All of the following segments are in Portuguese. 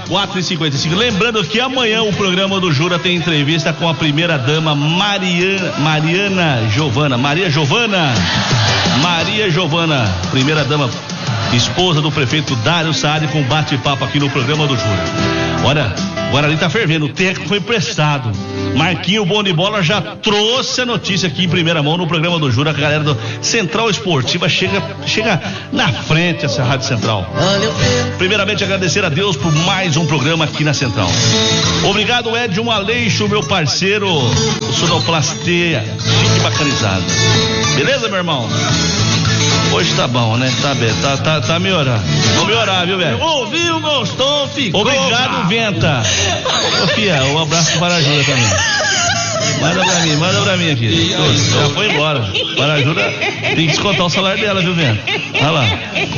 4h55. Lembrando que amanhã o programa do Jura tem entrevista com a primeira dama Maria Giovana, primeira dama, esposa do prefeito Dário Saad, com bate-papo aqui no programa do Jura. Olha, o Guarani tá fervendo, o técnico foi emprestado. Marquinho Bom de Bola já trouxe a notícia aqui em primeira mão no programa do Jura. A galera do Central Esportiva chega na frente essa Rádio Central. Primeiramente agradecer a Deus por mais um programa aqui na Central. Obrigado, Edson Aleixo, meu parceiro, sonoplastia, chique bacanizado. Beleza, meu irmão? Hoje tá bom, né? Tá bem, tá melhorando. Vou melhorar, viu, velho? Ouviu, gostou, ficou. Obrigado, Venta. Ô, Fia, um abraço para a Júlia também. Manda pra mim aqui. Já foi embora. Para a Júlia, tem que descontar o salário dela, viu, Venta? Olha lá.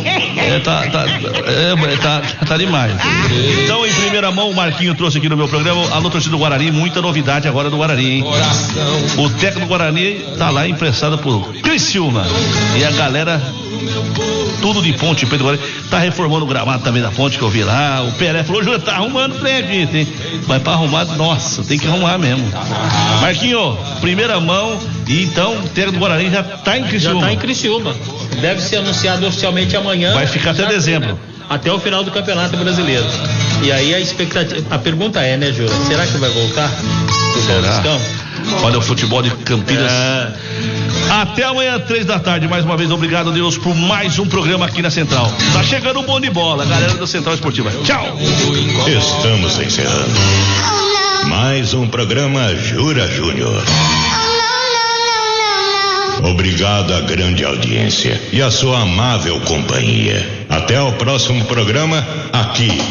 Tá demais. Então, em primeira mão, o Marquinho trouxe aqui no meu programa. Alô, torcida do Guarani, muita novidade agora do Guarani, hein? O técnico do Guarani tá lá emprestado por Criciúma. E a galera, tudo de Ponte Preta do Guarani, tá reformando o gramado também da Ponte, que eu vi lá. O Pelé falou, Júlia, tá arrumando o trem aqui, hein? Mas pra arrumar, nossa, tem que arrumar mesmo. Marquinho, primeira mão, e então o técnico do Guarani já tá em Criciúma. Já tá em Criciúma. Deve ser anunciado oficialmente amanhã. Vai ficar até dezembro. Até o final do Campeonato Brasileiro. E aí a expectativa, a pergunta é, né, Júlia? Será que vai voltar? Será? Olha o futebol de Campinas. Até amanhã, 3h, mais uma vez, obrigado, Deus, por mais um programa aqui na Central. Tá chegando um bom de bola, galera da Central Esportiva. Tchau! Estamos encerrando mais um programa Jura Júnior. Obrigado à grande audiência e à sua amável companhia. Até o próximo programa, aqui